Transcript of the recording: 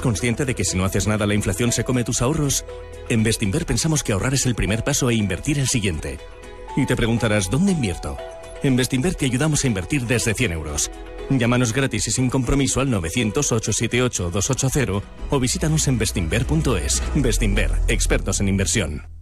consciente de que si no haces nada la inflación se come tus ahorros? En Bestinver pensamos que ahorrar es el primer paso e invertir el siguiente. Y te preguntarás, ¿dónde invierto? En Bestinver te ayudamos a invertir desde 100 euros. Llámanos gratis y sin compromiso al 900-878-280 o visítanos en bestinver.es. Bestinver, expertos en inversión.